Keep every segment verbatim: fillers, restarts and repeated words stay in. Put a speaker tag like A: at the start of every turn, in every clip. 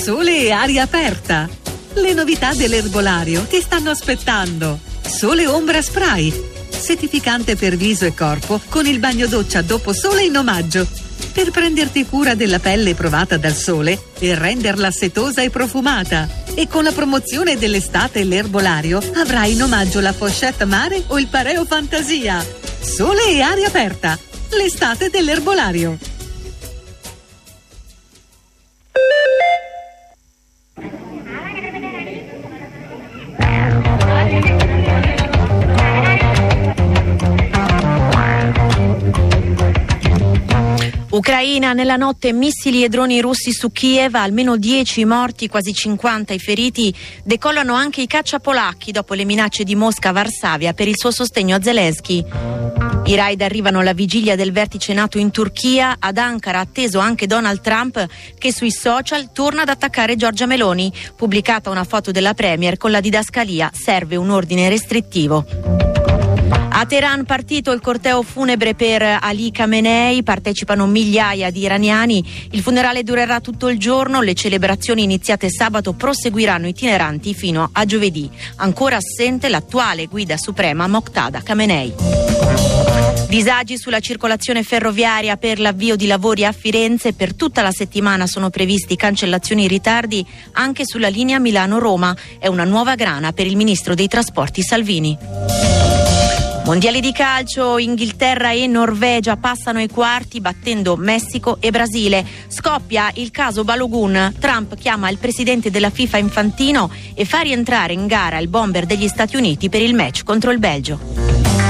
A: Sole e aria aperta. Le novità dell'erbolario ti stanno aspettando. Sole Ombra Spray, settificante per viso e corpo con il bagno doccia dopo sole in omaggio, per prenderti cura della pelle provata dal sole e renderla setosa e profumata. E con la promozione dell'estate e l'erbolario avrai in omaggio la pochette mare o il pareo fantasia. Sole e aria aperta, l'estate dell'erbolario.
B: Ucraina, nella notte missili e droni russi su Kiev, almeno dieci morti, quasi cinquanta i feriti. Decollano anche i caccia polacchi dopo le minacce di Mosca a Varsavia per il suo sostegno a Zelensky. I raid arrivano alla vigilia del vertice NATO in Turchia. Ad Ankara ha atteso anche Donald Trump, che sui social torna ad attaccare Giorgia Meloni. Pubblicata una foto della premier con la didascalia "Serve un ordine restrittivo". A Teheran partito il corteo funebre per Ali Khamenei, partecipano migliaia di iraniani. Il funerale durerà tutto il giorno, le celebrazioni iniziate sabato proseguiranno itineranti fino a giovedì. Ancora assente l'attuale guida suprema Moqtada Khamenei. Disagi sulla circolazione ferroviaria per l'avvio di lavori a Firenze. Per tutta la settimana sono previsti cancellazioni e ritardi anche sulla linea Milano-Roma. È una nuova grana per il ministro dei trasporti Salvini. Mondiali di calcio, Inghilterra e Norvegia passano ai quarti battendo Messico e Brasile. Scoppia il caso Balogun. Trump chiama il presidente della FIFA Infantino e fa rientrare in gara il bomber degli Stati Uniti per il match contro il Belgio.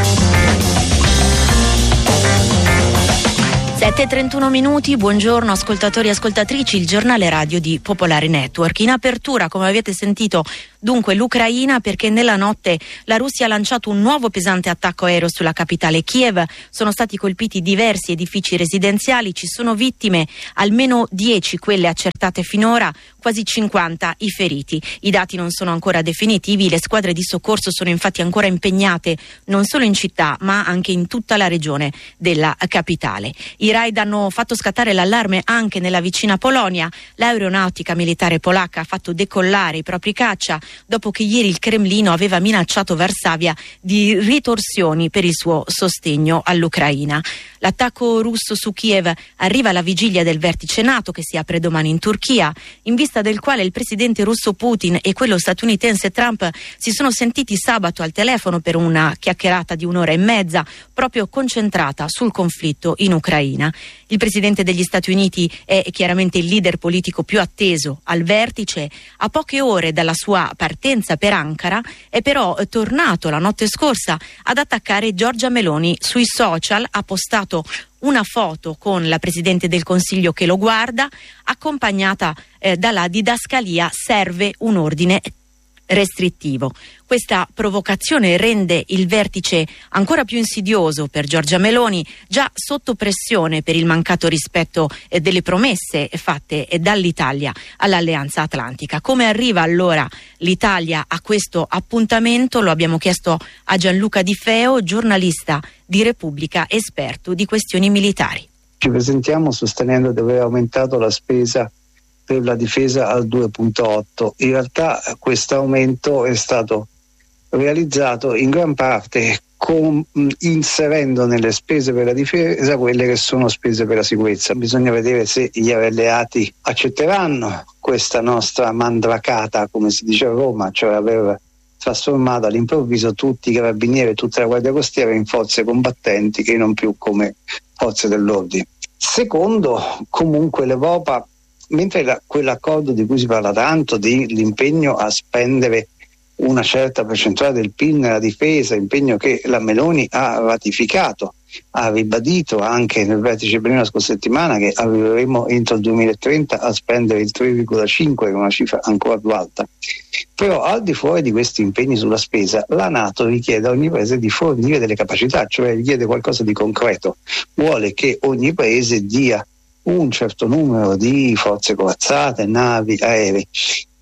B: sette e trentuno minuti, buongiorno ascoltatori e ascoltatrici, il giornale radio di Popolare Network. In apertura, come avete sentito, dunque l'Ucraina, perché nella notte la Russia ha lanciato un nuovo pesante attacco aereo sulla capitale Kiev. Sono stati colpiti diversi edifici residenziali, ci sono vittime, almeno dieci quelle accertate finora, quasi cinquanta i feriti. I dati non sono ancora definitivi, le squadre di soccorso sono infatti ancora impegnate non solo in città ma anche in tutta la regione della capitale. I raid hanno fatto scattare l'allarme anche nella vicina Polonia. L'aeronautica militare polacca ha fatto decollare i propri caccia dopo che ieri il Cremlino aveva minacciato Varsavia di ritorsioni per il suo sostegno all'Ucraina. L'attacco russo su Kiev arriva alla vigilia del vertice NATO che si apre domani in Turchia, in vista del quale il presidente russo Putin e quello statunitense Trump si sono sentiti sabato al telefono per una chiacchierata di un'ora e mezza, proprio concentrata sul conflitto in Ucraina. Il presidente degli Stati Uniti è chiaramente il leader politico più atteso al vertice. A poche ore dalla sua partenza per Ankara è però tornato la notte scorsa ad attaccare Giorgia Meloni. Sui social ha postato una foto con la Presidente del Consiglio che lo guarda, accompagnata eh, dalla didascalia "Serve un ordine restrittivo". Questa provocazione rende il vertice ancora più insidioso per Giorgia Meloni, già sotto pressione per il mancato rispetto eh, delle promesse fatte eh, dall'Italia all'Alleanza Atlantica. Come arriva allora l'Italia a questo appuntamento? Lo abbiamo chiesto a Gianluca Di Feo, giornalista di Repubblica, esperto di questioni militari.
C: Ci presentiamo sostenendo di aver aumentato la spesa per la difesa al due virgola otto. In realtà questo aumento è stato realizzato in gran parte con, inserendo nelle spese per la difesa quelle che sono spese per la sicurezza. Bisogna vedere se gli alleati accetteranno questa nostra mandracata, come si dice a Roma, cioè aver trasformato all'improvviso tutti i carabinieri e tutta la guardia costiera in forze combattenti e non più come forze dell'ordine. Secondo, comunque l'Europa, mentre la, quell'accordo di cui si parla tanto, di l'impegno a spendere una certa percentuale del P I L nella difesa, impegno che la Meloni ha ratificato, ha ribadito anche nel vertice prima la scorsa settimana che arriveremo entro il duemilatrenta a spendere il tre virgola cinque, che è una cifra ancora più alta. Però al di fuori di questi impegni sulla spesa, la NATO richiede a ogni paese di fornire delle capacità, cioè richiede qualcosa di concreto, vuole che ogni paese dia un certo numero di forze corazzate, navi, aerei.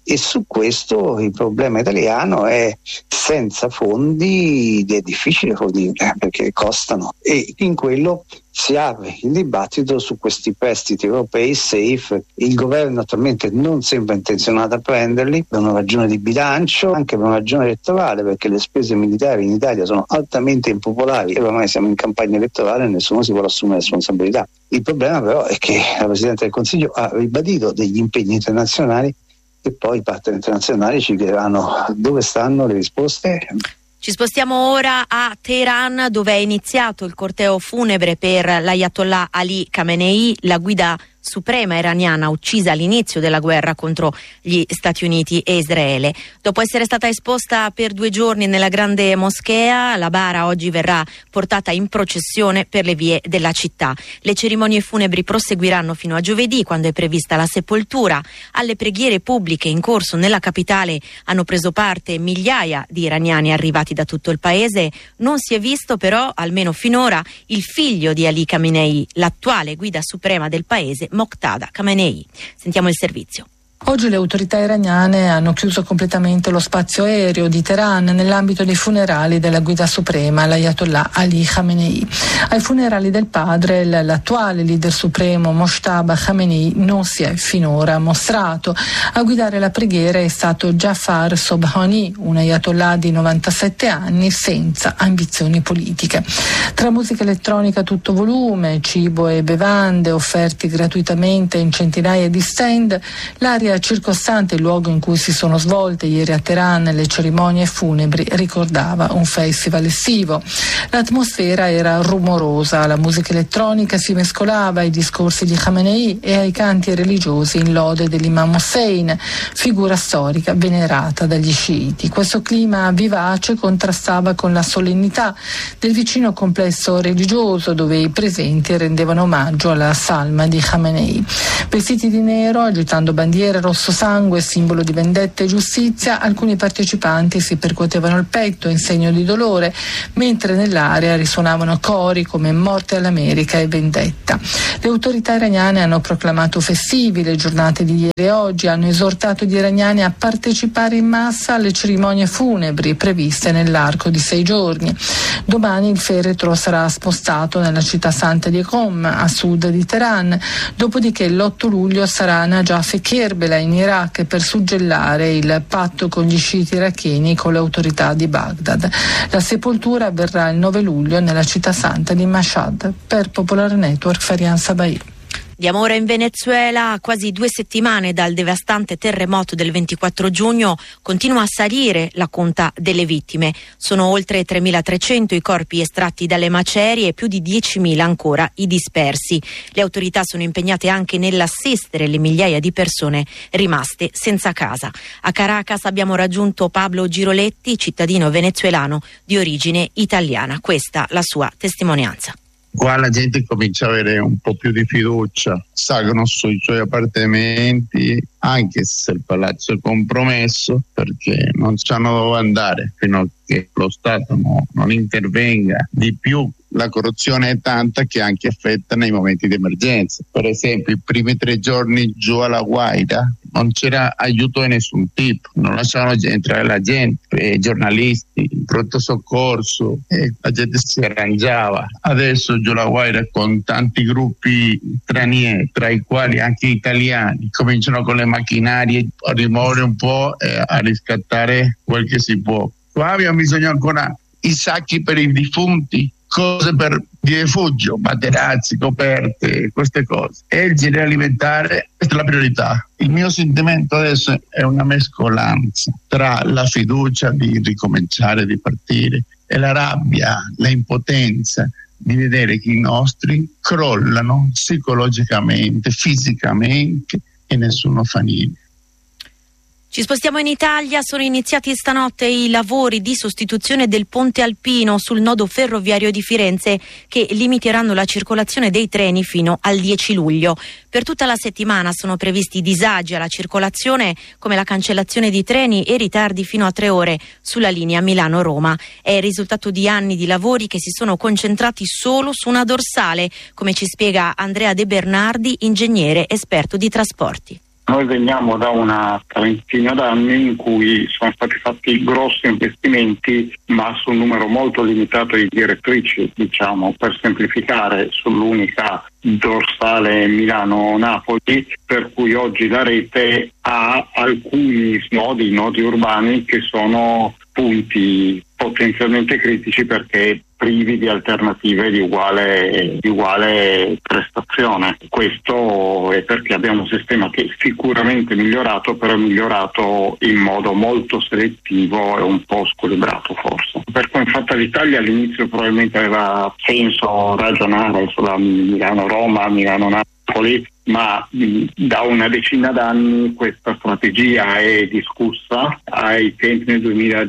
C: e su questo il problema italiano è senza fondi è difficile fornire perché costano, e in quello si apre il dibattito su questi prestiti europei safe. Il governo attualmente non sembra intenzionato a prenderli per una ragione di bilancio, anche per una ragione elettorale, perché le spese militari in Italia sono altamente impopolari e ormai siamo in campagna elettorale e nessuno si vuole assumere responsabilità. Il problema però è che la Presidente del Consiglio ha ribadito degli impegni internazionali e poi i partner internazionali ci chiederanno dove stanno le risposte.
B: Ci spostiamo ora a Teheran, dove è iniziato il corteo funebre per l'Ayatollah Ali Khamenei, la guida suprema iraniana uccisa all'inizio della guerra contro gli Stati Uniti e Israele. Dopo essere stata esposta per due giorni nella grande moschea, la bara oggi verrà portata in processione per le vie della città. Le cerimonie funebri proseguiranno fino a giovedì, quando è prevista la sepoltura. Alle preghiere pubbliche in corso nella capitale hanno preso parte migliaia di iraniani arrivati da tutto il paese. Non si è visto però, almeno finora, il figlio di Ali Khamenei, l'attuale guida suprema del paese, Moqtada Khamenei. Sentiamo il servizio.
D: Oggi le autorità iraniane hanno chiuso completamente lo spazio aereo di Teheran nell'ambito dei funerali della guida suprema, l'Ayatollah Ali Khamenei. Ai funerali del padre, l'attuale leader supremo Mojtaba Khamenei non si è finora mostrato. A guidare la preghiera è stato Jafar Sobhani, un ayatollah di novantasette anni senza ambizioni politiche. Tra musica elettronica a tutto volume, cibo e bevande offerti gratuitamente in centinaia di stand, l'area circostante il luogo in cui si sono svolte ieri a Teheran le cerimonie funebri ricordava un festival estivo. L'atmosfera era rumorosa, la musica elettronica si mescolava ai discorsi di Khamenei e ai canti religiosi in lode dell'imam Hossein, figura storica venerata dagli sciiti. Questo clima vivace contrastava con la solennità del vicino complesso religioso, dove i presenti rendevano omaggio alla salma di Khamenei. Vestiti di nero, agitando bandiere rosso sangue, simbolo di vendetta e giustizia, alcuni partecipanti si percuotevano il petto in segno di dolore, mentre nell'area risuonavano cori come morte all'America e vendetta. Le autorità iraniane hanno proclamato festivi le giornate di ieri e oggi, hanno esortato gli iraniani a partecipare in massa alle cerimonie funebri previste nell'arco di sei giorni. Domani il feretro sarà spostato nella città santa di Qom, a sud di Teheran, dopodiché l'otto luglio sarà a Najaf e Kerbela in Iraq per suggellare il patto con gli sciiti iracheni con le autorità di Baghdad. La sepoltura avverrà il nove luglio nella città santa di Mashhad. Per Popolare Network, Farian Sabai.
B: Andiamo ora in Venezuela. A quasi due settimane dal devastante terremoto del ventiquattro giugno continua a salire la conta delle vittime. Sono oltre tremilatrecento i corpi estratti dalle macerie e più di diecimila ancora i dispersi. Le autorità sono impegnate anche nell'assistere le migliaia di persone rimaste senza casa. A Caracas abbiamo raggiunto Pablo Giroletti, cittadino venezuelano di origine italiana. Questa la sua testimonianza.
E: Qua la gente comincia a avere un po' più di fiducia, salgono sui suoi appartamenti, anche se il palazzo è compromesso, perché non sanno dove andare fino a che lo Stato no, non intervenga di più. La corruzione è tanta che anche affetta nei momenti di emergenza. Per esempio, i primi tre giorni giù alla Guaira non c'era aiuto di nessun tipo, non lasciavano entrare la gente, eh, giornalisti, pronto soccorso, eh, la gente si arrangiava. Adesso giù alla Guaira, con tanti gruppi stranieri, tra i quali anche italiani, cominciano con le macchinarie a rimuovere un po' e a riscattare quel che si può. Qua abbiamo bisogno ancora i sacchi per i defunti, cose per di rifugio, materazzi, coperte, queste cose. E il genere alimentare, questa è la priorità. Il mio sentimento adesso è una mescolanza tra la fiducia di ricominciare, di partire, e la rabbia, la impotenza di vedere che i nostri crollano psicologicamente, fisicamente e nessuno fa niente.
B: Ci spostiamo in Italia. Sono iniziati stanotte i lavori di sostituzione del ponte alpino sul nodo ferroviario di Firenze, che limiteranno la circolazione dei treni fino al dieci luglio. Per tutta la settimana sono previsti disagi alla circolazione, come la cancellazione di treni e ritardi fino a tre ore sulla linea Milano-Roma. È il risultato di anni di lavori che si sono concentrati solo su una dorsale, come ci spiega Andrea De Bernardi, ingegnere esperto di trasporti.
F: Noi veniamo da una trentina d'anni in cui sono stati fatti grossi investimenti, ma su un numero molto limitato di direttrici, diciamo, per semplificare, sull'unica dorsale Milano-Napoli, per cui oggi la rete ha alcuni snodi, nodi urbani che sono punti potenzialmente critici perché privi di alternative di uguale, di uguale prestazione. Questo è perché abbiamo un sistema che è sicuramente migliorato, però è migliorato in modo molto selettivo e un po' squilibrato forse. Per come è fatta l'Italia all'inizio probabilmente aveva senso ragionare sulla Milano-Roma, Milano-Napoli, ma mh, da una decina d'anni questa strategia è discussa. Ai tempi del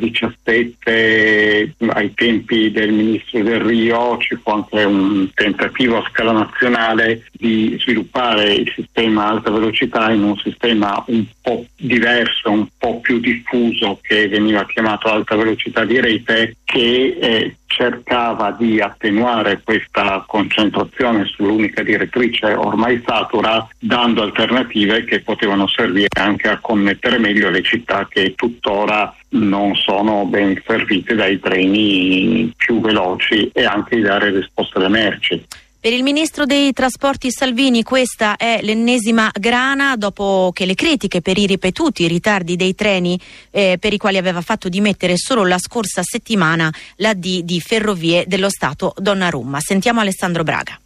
F: duemiladiciassette, ai tempi del ministro Del Rio, ci fu anche un tentativo a scala nazionale di sviluppare il sistema alta velocità in un sistema un po' diverso, un po' più diffuso, che veniva chiamato alta velocità di rete, che eh, cercava di attenuare questa concentrazione sull'unica direttrice ormai satura, dando alternative che potevano servire anche a connettere meglio le città che tuttora non sono ben servite dai treni più veloci, e anche di dare risposte alle merci.
B: Per il ministro dei trasporti Salvini questa è l'ennesima grana, dopo che le critiche per i ripetuti ritardi dei treni eh, per i quali aveva fatto dimettere solo la scorsa settimana l'A D di Ferrovie dello Stato Donnarumma. Sentiamo Alessandro Braga.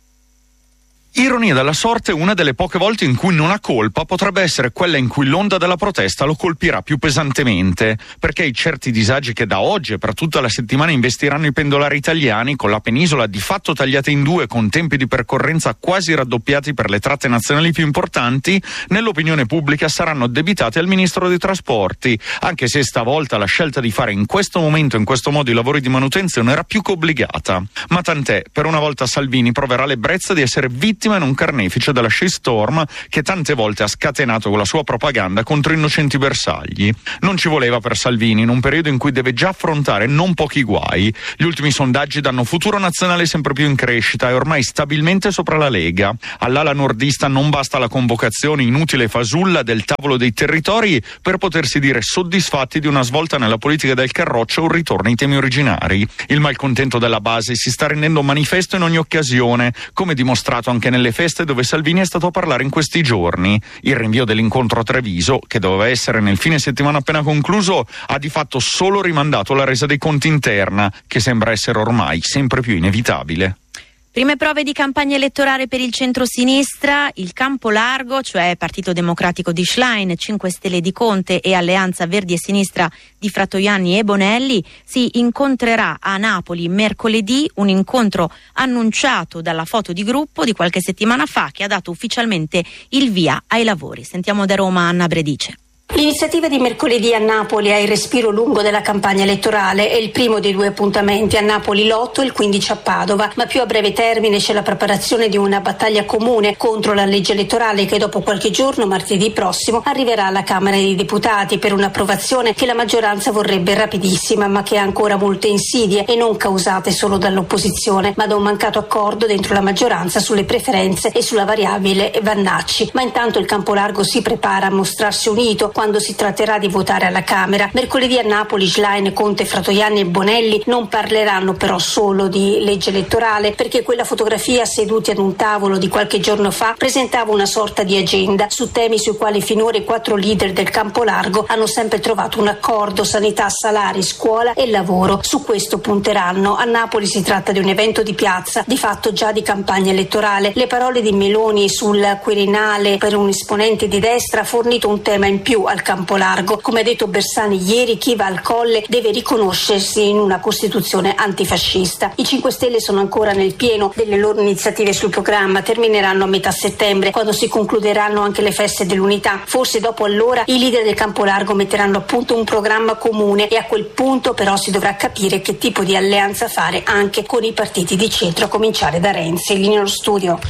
G: Ironia della sorte, una delle poche volte in cui non ha colpa potrebbe essere quella in cui l'onda della protesta lo colpirà più pesantemente, perché i certi disagi che da oggi e per tutta la settimana investiranno i pendolari italiani, con la penisola di fatto tagliata in due, con tempi di percorrenza quasi raddoppiati per le tratte nazionali più importanti, nell'opinione pubblica saranno addebitati al ministro dei trasporti, anche se stavolta la scelta di fare in questo momento, in questo modo, i lavori di manutenzione era più che obbligata. Ma tant'è, per una volta Salvini proverà l'ebbrezza di essere vittima e non carnefice della shitstorm che tante volte ha scatenato con la sua propaganda contro innocenti bersagli. Non ci voleva per Salvini in un periodo in cui deve già affrontare non pochi guai. Gli ultimi sondaggi danno futuro nazionale sempre più in crescita e ormai stabilmente sopra la Lega. All'ala nordista non basta la convocazione inutile e fasulla del tavolo dei territori per potersi dire soddisfatti di una svolta nella politica del Carroccio e un ritorno ai temi originari. Il malcontento della base si sta rendendo manifesto in ogni occasione, come dimostrato anche nelle feste dove Salvini è stato a parlare in questi giorni. Il rinvio dell'incontro a Treviso, che doveva essere nel fine settimana appena concluso, ha di fatto solo rimandato la resa dei conti interna, che sembra essere ormai sempre più inevitabile.
B: Prime prove di campagna elettorale per il centro-sinistra, il campo largo, cioè Partito Democratico di Schlein, cinque Stelle di Conte e Alleanza Verdi e Sinistra di Fratoianni e Bonelli, si incontrerà a Napoli mercoledì, un incontro annunciato dalla foto di gruppo di qualche settimana fa che ha dato ufficialmente il via ai lavori. Sentiamo da Roma Anna Bredice.
H: L'iniziativa di mercoledì a Napoli ha il respiro lungo della campagna elettorale, è il primo dei due appuntamenti, a Napoli l'otto e il quindici a Padova, ma più a breve termine c'è la preparazione di una battaglia comune contro la legge elettorale che dopo qualche giorno, martedì prossimo, arriverà alla Camera dei Deputati per un'approvazione che la maggioranza vorrebbe rapidissima, ma che ha ancora molte insidie e non causate solo dall'opposizione, ma da un mancato accordo dentro la maggioranza sulle preferenze e sulla variabile Vannacci. Ma intanto il campo largo si prepara a mostrarsi unito quando si tratterà di votare alla Camera. Mercoledì a Napoli Schlein, Conte, Fratoianni e Bonelli non parleranno però solo di legge elettorale, perché quella fotografia seduti ad un tavolo di qualche giorno fa presentava una sorta di agenda su temi sui quali finora i quattro leader del campo largo hanno sempre trovato un accordo: sanità, salari, scuola e lavoro. Su questo punteranno. A Napoli si tratta di un evento di piazza, di fatto già di campagna elettorale. Le parole di Meloni sul Quirinale per un esponente di destra ha fornito un tema in più al campo largo. Come ha detto Bersani ieri, chi va al Colle deve riconoscersi in una Costituzione antifascista. I cinque Stelle sono ancora nel pieno delle loro iniziative sul programma, termineranno a metà settembre, quando si concluderanno anche le feste dell'unità. Forse dopo allora i leader del campo largo metteranno a punto un programma comune e a quel punto però si dovrà capire che tipo di alleanza fare anche con i partiti di centro, a cominciare da Renzi. Linea allo studio.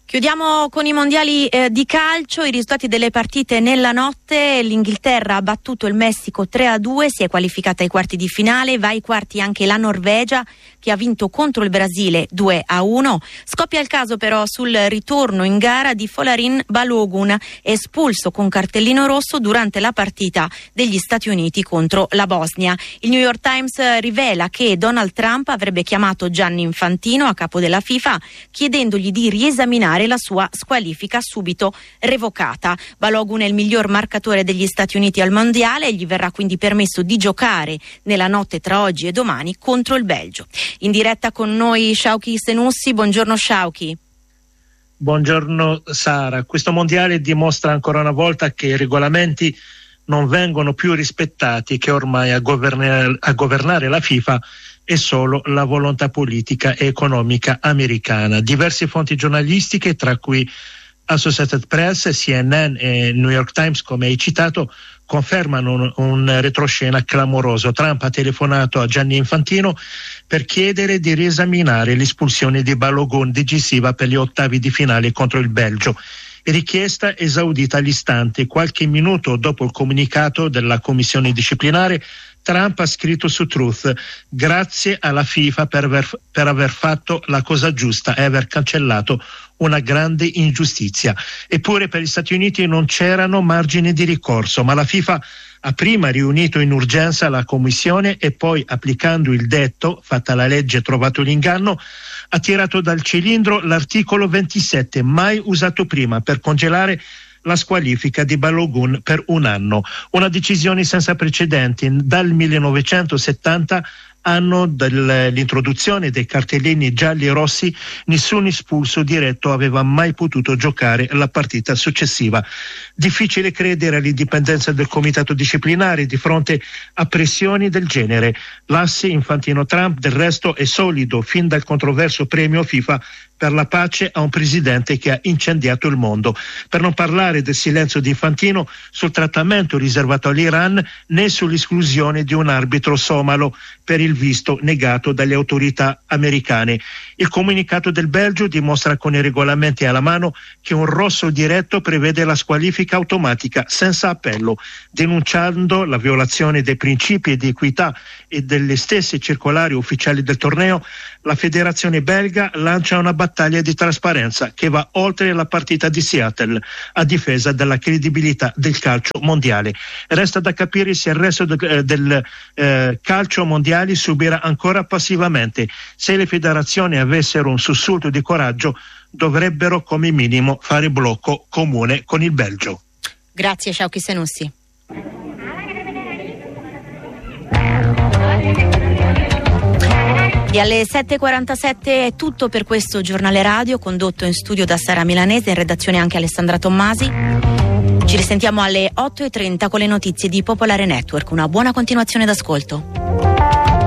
B: Chiudiamo con i mondiali eh, di calcio, i risultati delle partite nella notte. L'Inghilterra ha battuto il Messico tre a due, si è qualificata ai quarti di finale, va ai quarti anche la Norvegia che ha vinto contro il Brasile due a uno. Scoppia il caso però sul ritorno in gara di Folarin Balogun, espulso con cartellino rosso durante la partita degli Stati Uniti contro la Bosnia. Il New York Times rivela che Donald Trump avrebbe chiamato Gianni Infantino, a capo della FIFA, chiedendogli di riesaminare la sua squalifica subito revocata. Balogun è il miglior marcatore degli Stati Uniti al mondiale e gli verrà quindi permesso di giocare nella notte tra oggi e domani contro il Belgio. In diretta con noi Shauki Senussi, buongiorno Shauki.
I: Buongiorno Sara, questo mondiale dimostra ancora una volta che i regolamenti non vengono più rispettati, che ormai a governare, a governare la FIFA è solo la volontà politica e economica americana. Diverse fonti giornalistiche, tra cui Associated Press, C N N e New York Times, come hai citato, confermano un, un retroscena clamoroso. Trump ha telefonato a Gianni Infantino per chiedere di riesaminare l'espulsione di Balogun decisiva per gli ottavi di finale contro il Belgio. Richiesta esaudita all'istante. Qualche minuto dopo il comunicato della commissione disciplinare, Trump ha scritto su Truth: grazie alla FIFA per aver, per aver fatto la cosa giusta e aver cancellato una grande ingiustizia. Eppure per gli Stati Uniti non c'erano margini di ricorso, ma la FIFA ha prima riunito in urgenza la commissione e poi, applicando il detto, fatta la legge trovato l'inganno, ha tirato dal cilindro l'articolo ventisette, mai usato prima, per congelare la squalifica di Balogun per un anno. Una decisione senza precedenti. Dal millenovecentosettanta, anno dell'introduzione dei cartellini gialli e rossi, nessun espulso diretto aveva mai potuto giocare la partita successiva. Difficile credere all'indipendenza del comitato disciplinare di fronte a pressioni del genere. L'asse Infantino-Trump del resto è solido fin dal controverso premio FIFA per la pace a un presidente che ha incendiato il mondo. Per non parlare del silenzio di Infantino sul trattamento riservato all'Iran, né sull'esclusione di un arbitro somalo per il visto negato dalle autorità americane. Il comunicato del Belgio dimostra con i regolamenti alla mano che un rosso diretto prevede la squalifica automatica senza appello. Denunciando la violazione dei principi di equità e delle stesse circolari ufficiali del torneo, la federazione belga lancia una battaglia di trasparenza che va oltre la partita di Seattle, a difesa della credibilità del calcio mondiale. Resta da capire se il resto del, del eh, calcio mondiale subirà ancora passivamente. Se le federazioni avessero un sussulto di coraggio, dovrebbero come minimo fare blocco comune con il Belgio.
B: Grazie Shauki Senussi. E alle sette e quarantasette è tutto per questo giornale radio, condotto in studio da Sara Milanese, in redazione anche Alessandra Tommasi. Ci risentiamo alle otto e trenta con le notizie di Popolare Network. Una buona continuazione d'ascolto.